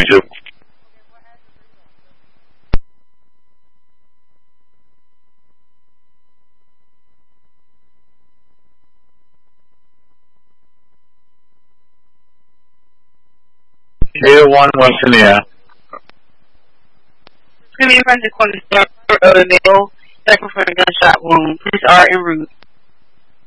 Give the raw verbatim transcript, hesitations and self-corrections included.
do. eight oh one West Indiana. Give me a friend to call the store of the mail. Second for a gunshot wound. Police are en route.